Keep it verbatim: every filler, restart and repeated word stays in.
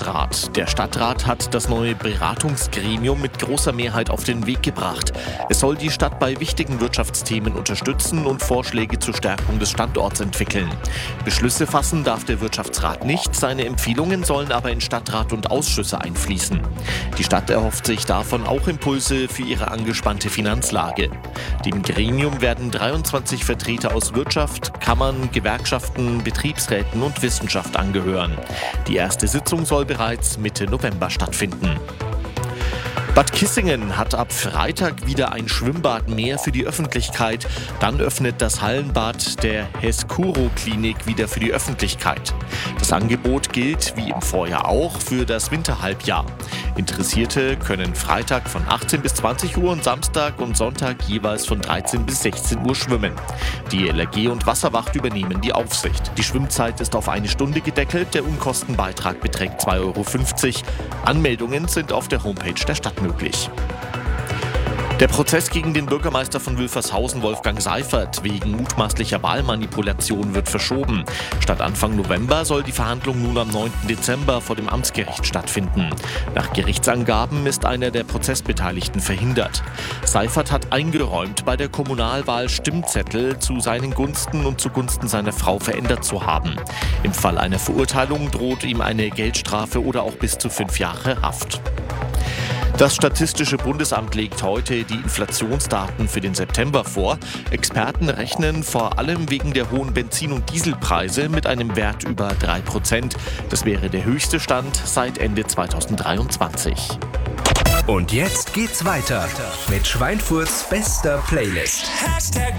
Wirtschaftsrat. Der Stadtrat hat das neue Beratungsgremium mit großer Mehrheit auf den Weg gebracht. Es soll die Stadt bei wichtigen Wirtschaftsthemen unterstützen und Vorschläge zur Stärkung des Standorts entwickeln. Beschlüsse fassen darf der Wirtschaftsrat nicht, seine Empfehlungen sollen aber in Stadtrat und Ausschüsse einfließen. Die Stadt erhofft sich davon auch Impulse für ihre angespannte Finanzlage. Dem Gremium werden dreiundzwanzig Vertreter aus Wirtschaft, Kammern, Gewerkschaften, Betriebsräten und Wissenschaft angehören. Die erste Sitzung soll bereits Mitte November stattfinden. Bad Kissingen hat ab Freitag wieder ein Schwimmbad mehr für die Öffentlichkeit. Dann öffnet das Hallenbad der Heskuro-Klinik wieder für die Öffentlichkeit. Das Angebot gilt, wie im Vorjahr auch, für das Winterhalbjahr. Interessierte können Freitag von achtzehn bis zwanzig Uhr und Samstag und Sonntag jeweils von dreizehn bis sechzehn Uhr schwimmen. Die L R G und Wasserwacht übernehmen die Aufsicht. Die Schwimmzeit ist auf eine Stunde gedeckelt, der Unkostenbeitrag beträgt zwei Euro fünfzig. Anmeldungen sind auf der Homepage der Stadt möglich. Der Prozess gegen den Bürgermeister von Wülfershausen, Wolfgang Seifert, wegen mutmaßlicher Wahlmanipulation wird verschoben. Statt Anfang November soll die Verhandlung nun am neunten Dezember vor dem Amtsgericht stattfinden. Nach Gerichtsangaben ist einer der Prozessbeteiligten verhindert. Seifert hat eingeräumt, bei der Kommunalwahl Stimmzettel zu seinen Gunsten und zugunsten seiner Frau verändert zu haben. Im Fall einer Verurteilung droht ihm eine Geldstrafe oder auch bis zu fünf Jahre Haft. Das Statistische Bundesamt legt heute die Inflationsdaten für den September vor. Experten rechnen vor allem wegen der hohen Benzin- und Dieselpreise mit einem Wert über drei Prozent. Das wäre der höchste Stand seit Ende zweitausenddreiundzwanzig. Und jetzt geht's weiter mit Schweinfurts bester Playlist.